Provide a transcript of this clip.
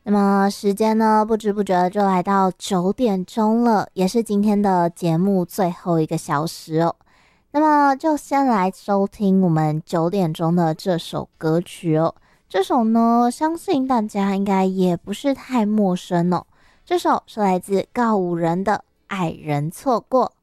那么时间呢，不知不觉就来到9点钟了，也是今天的节目最后一个小时哦。那么就先来收听我们9点钟的这首歌曲哦。这首呢，相信大家应该也不是太陌生哦。这首是来自告五人的《爱人错过》。